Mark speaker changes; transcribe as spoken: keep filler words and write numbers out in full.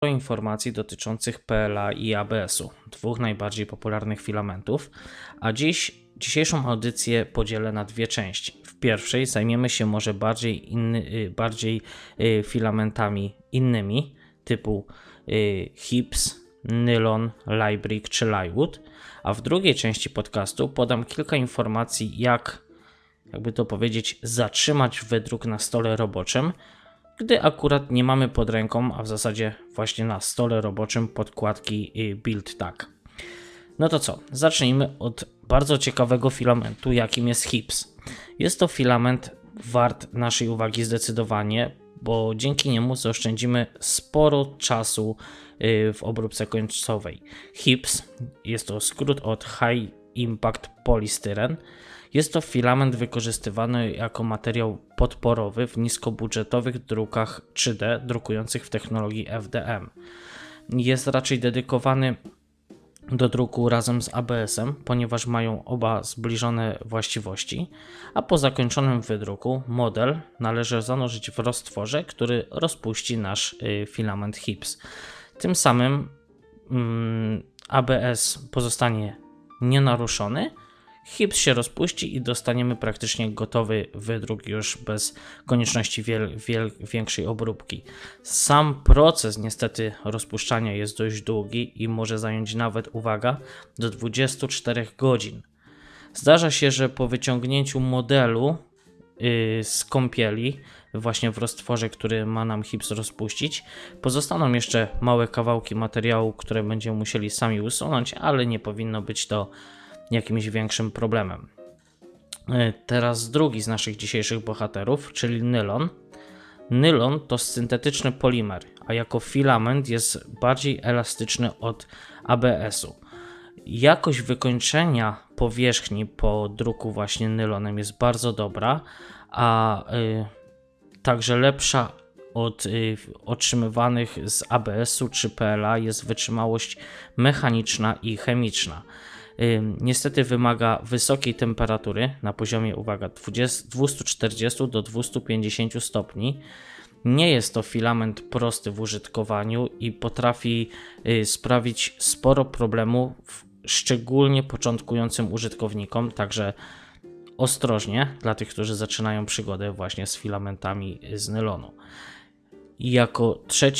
Speaker 1: informacji dotyczących P L A i A B S-u, dwóch najbardziej popularnych filamentów, a dziś dzisiejszą audycję podzielę na dwie części. W pierwszej zajmiemy się może bardziej, inny, bardziej filamentami innymi typu Hips, nylon, Librick czy Lywood, a w drugiej części podcastu podam kilka informacji, jak, jakby to powiedzieć, zatrzymać wydruk na stole roboczym, gdy akurat nie mamy pod ręką, a w zasadzie właśnie na stole roboczym podkładki Build Tak. No to co, zacznijmy od bardzo ciekawego filamentu, jakim jest Hips. Jest to filament wart naszej uwagi zdecydowanie, bo dzięki niemu zaoszczędzimy sporo czasu w obróbce końcowej. Hips jest to skrót od High Impact Polystyren. Jest to filament wykorzystywany jako materiał podporowy w niskobudżetowych drukach trzy D drukujących w technologii F D M. Jest raczej dedykowany do druku razem z A B S-em, ponieważ mają oba zbliżone właściwości, a po zakończonym wydruku model należy zanurzyć w roztworze, który rozpuści nasz filament Hips. Tym samym mm, A B S pozostanie nienaruszony, Hips się rozpuści i dostaniemy praktycznie gotowy wydruk już bez konieczności wiel, wiel, większej obróbki. Sam proces niestety rozpuszczania jest dość długi i może zająć nawet, uwaga, do dwudziestu czterech godzin. Zdarza się, że po wyciągnięciu modelu yy, z kąpieli, właśnie w roztworze, który ma nam Hips rozpuścić, pozostaną jeszcze małe kawałki materiału, które będziemy musieli sami usunąć, ale nie powinno być to jakimś większym problemem. Teraz drugi z naszych dzisiejszych bohaterów, czyli nylon. Nylon to syntetyczny polimer, a jako filament jest bardziej elastyczny od A B S-u. Jakość wykończenia powierzchni po druku właśnie nylonem jest bardzo dobra, a y, także lepsza od y, otrzymywanych z A B S-u czy P L A jest wytrzymałość mechaniczna i chemiczna. Niestety wymaga wysokiej temperatury na poziomie, uwaga, dwieście czterdzieści do dwustu pięćdziesięciu stopni. Nie jest to filament prosty w użytkowaniu i potrafi sprawić sporo problemów, szczególnie początkującym użytkownikom, także ostrożnie dla tych, którzy zaczynają przygodę właśnie z filamentami z nylonu. I jako trzeci